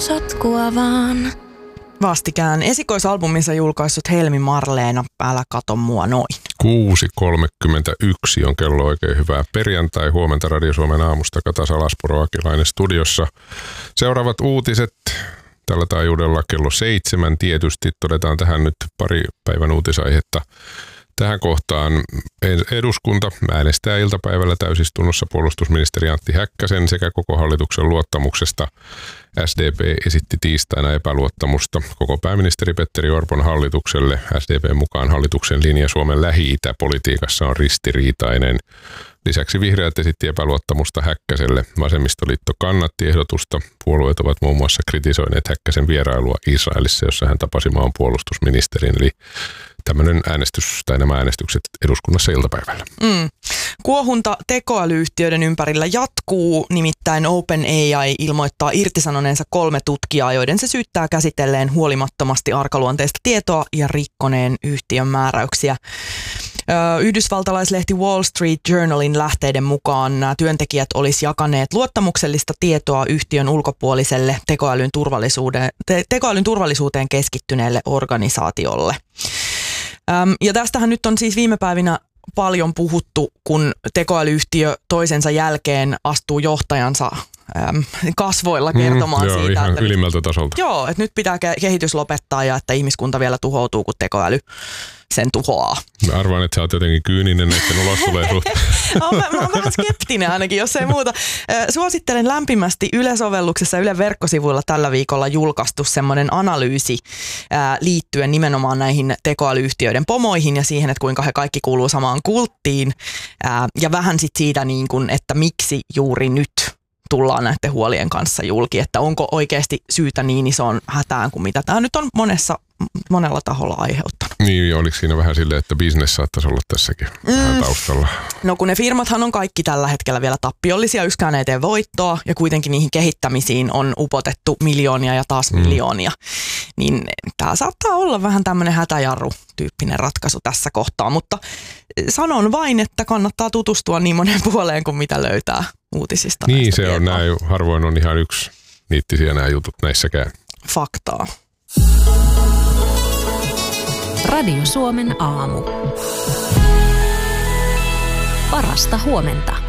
sotkua vaan. Vastikään esikoisalbuminsa julkaissut Helmi Marleena, Älä kato mua noin. 6.31 on kello, oikein hyvää perjantai. Huomenta Radio Suomen aamusta Kata Salaspuro Akilainen studiossa. Seuraavat uutiset tällä taajuudella kello 7 tietysti. Todetaan tähän nyt pari päivän uutisaihetta. Tähän kohtaan eduskunta äänestää iltapäivällä täysistunnossa puolustusministeri Antti Häkkäsen sekä koko hallituksen luottamuksesta. SDP esitti tiistaina epäluottamusta koko pääministeri Petteri Orpon hallitukselle. SDP:n mukaan hallituksen linja Suomen Lähi-itä-politiikassa on ristiriitainen. Lisäksi vihreät esitti epäluottamusta Häkkäselle. Vasemmistoliitto kannatti ehdotusta. Puolueet ovat muun muassa kritisoineet Häkkäsen vierailua Israelissa, jossa hän tapasi maan puolustusministerin. Eli tämmöinen äänestys tai nämä äänestykset eduskunnassa iltapäivällä. Kuohunta tekoälyyhtiöiden ympärillä jatkuu, nimittäin OpenAI ilmoittaa irtisanoneensa 3 tutkijaa, joiden se syyttää käsitelleen huolimattomasti arkaluonteista tietoa ja rikkoneen yhtiön määräyksiä. Yhdysvaltalaislehti Wall Street Journalin lähteiden mukaan nämä työntekijät olisi jakaneet luottamuksellista tietoa yhtiön ulkopuoliselle tekoälyn turvallisuuteen keskittyneelle organisaatiolle. Ja tästähän nyt on siis viime päivinä paljon puhuttu, kun tekoälyyhtiö toisensa jälkeen astuu johtajansa kasvoilla kertomaan siitä, ihan että ylimmältä tasolta. Joo, että nyt pitää kehitys lopettaa ja että ihmiskunta vielä tuhoutuu, kun tekoäly sen tuhoaa. Mä arvaan, että sä oot jotenkin kyyninen näiden ulostuleen suhteen. Mä oon vähän skeptinen ainakin, jos ei muuta. Suosittelen lämpimästi Yle-sovelluksessa Ylen verkkosivuilla tällä viikolla julkaistu semmoinen analyysi liittyen nimenomaan näihin tekoälyyhtiöiden pomoihin ja siihen, että kuinka he kaikki kuuluu samaan kulttiin. Ja vähän sit siitä, niin kun, että miksi juuri nyt tullaan näiden huolien kanssa julki, että onko oikeasti syytä niin isoon hätään kuin mitä tämä nyt on monella taholla aiheuttanut. Niin, oliko siinä vähän silleen, että business saattaisi olla tässäkin vähän taustalla? No kun ne firmathan on kaikki tällä hetkellä vielä tappiollisia, yksikään ei tee voittoa ja kuitenkin niihin kehittämisiin on upotettu miljoonia ja taas miljoonia. Niin tämä saattaa olla vähän tämmöinen hätäjarru-tyyppinen ratkaisu tässä kohtaa, mutta sanon vain, että kannattaa tutustua niin monen puoleen kuin mitä löytää uutisista. Niin se on, näin harvoin on ihan yksi niittisiä nämä jutut näissäkään. Faktaa. Radio Suomen aamu. Parasta huomenta.